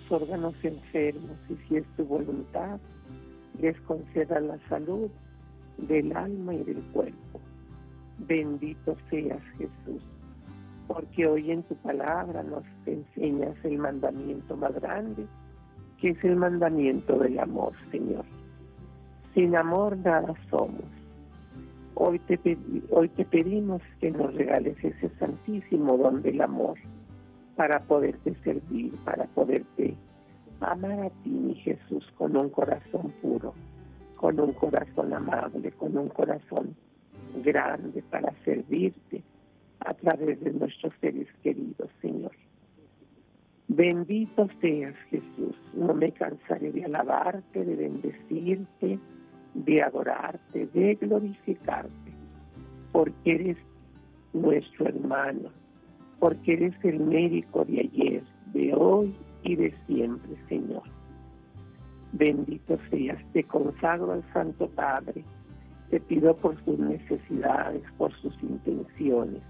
tus órganos enfermos y si es tu voluntad, les conceda la salud del alma y del cuerpo. Bendito seas, Jesús, porque hoy en tu palabra nos enseñas el mandamiento más grande, que es el mandamiento del amor, Señor. Sin amor nada somos. Hoy te pedimos que nos regales ese santísimo don del amor para poderte servir, para poderte amar a ti, mi Jesús, con un corazón puro, con un corazón amable, con un corazón grande para servirte a través de nuestros seres queridos, Señor. Bendito seas, Jesús. No me cansaré de alabarte, de bendecirte, de adorarte, de glorificarte, porque eres nuestro hermano, porque eres el médico de ayer, de hoy y de siempre, Señor. Bendito seas. Te consagro al Santo Padre. Te pido por sus necesidades, por sus intenciones.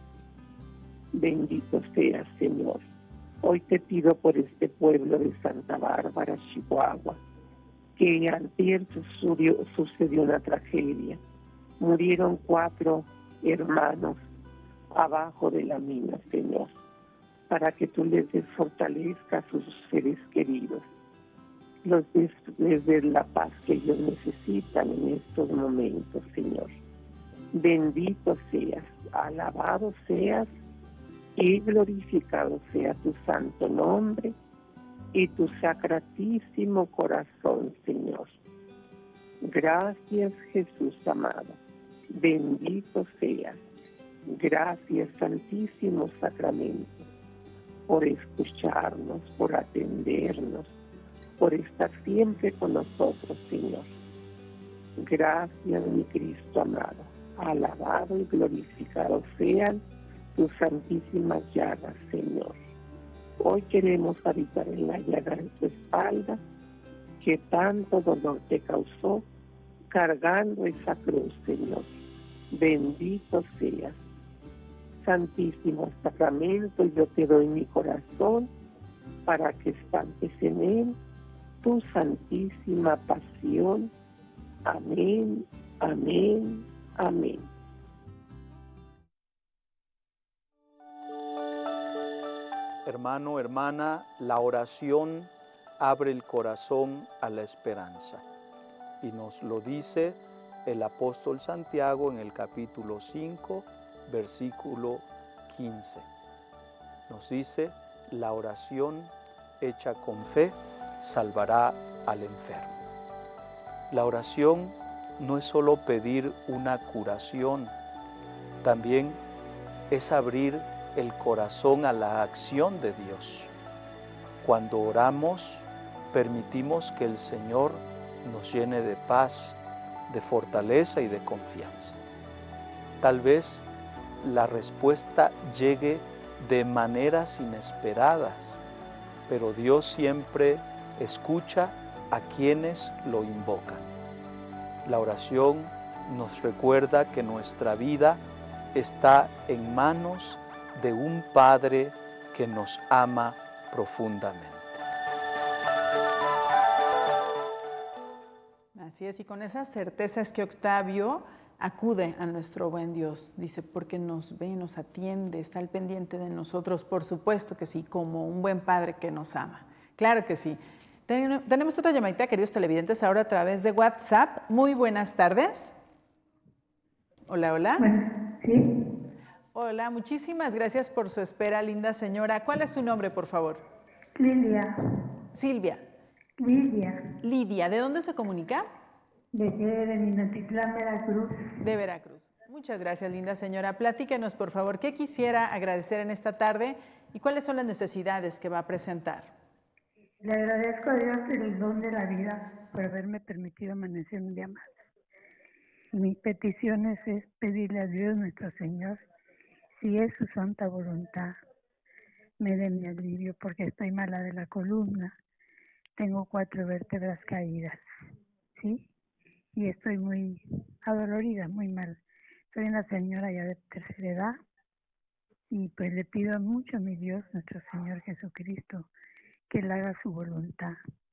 Bendito seas, Señor. Hoy te pido por este pueblo de Santa Bárbara, Chihuahua, que antier sucedió una tragedia. Murieron 4 hermanos abajo de la mina, Señor, para que tú les des fortaleza a sus seres queridos, les des la paz que ellos necesitan en estos momentos, Señor. Bendito seas, alabado seas y glorificado sea tu santo nombre y tu sacratísimo corazón, Señor. Gracias, Jesús amado. Bendito seas. Gracias, Santísimo Sacramento, por escucharnos, por atendernos, por estar siempre con nosotros, Señor. Gracias, mi Cristo amado. Alabado y glorificado sean tus santísimas llagas, Señor. Hoy queremos habitar en la llaga de tu espalda, que tanto dolor te causó, cargando esa cruz, Señor. Bendito seas. Santísimo Sacramento, yo te doy mi corazón para que estampes en él tu santísima pasión. Amén, amén, amén. Hermano, hermana, la oración abre el corazón a la esperanza. Y nos lo dice el apóstol Santiago en el capítulo 5, versículo 15. Nos dice, la oración hecha con fe salvará al enfermo. La oración no es solo pedir una curación, también es abrir el corazón a la acción de Dios. Cuando oramos, permitimos que el Señor nos llene de paz, de fortaleza y de confianza. Tal vez la respuesta llegue de maneras inesperadas, pero Dios siempre escucha a quienes lo invocan. La oración nos recuerda que nuestra vida está en manos de un Padre que nos ama profundamente. Así es, y con esa certeza es que Octavio acude a nuestro buen Dios, dice, porque nos ve, nos atiende, está al pendiente de nosotros, por supuesto que sí, como un buen padre que nos ama. Claro que sí. Tenemos otra llamadita, queridos televidentes, ahora a través de WhatsApp. Muy buenas tardes. Hola, hola. Bueno, sí. Hola, muchísimas gracias por su espera, linda señora. ¿Cuál es su nombre, por favor? Lidia. Silvia. Lidia. Lidia, ¿de dónde se comunica? De Minatitlán, Veracruz. De Veracruz. Muchas gracias, linda señora. Platíquenos, por favor, ¿qué quisiera agradecer en esta tarde y cuáles son las necesidades que va a presentar? Le agradezco a Dios el don de la vida por haberme permitido amanecer un día más. Mi petición es pedirle a Dios nuestro Señor, si es su santa voluntad, me dé mi alivio porque estoy mala de la columna. Tengo 4 vértebras caídas, ¿sí? Y estoy muy adolorida, muy mal. Soy una señora ya de tercera edad y pues le pido mucho a mi Dios, nuestro Señor Jesucristo, que Él haga su voluntad.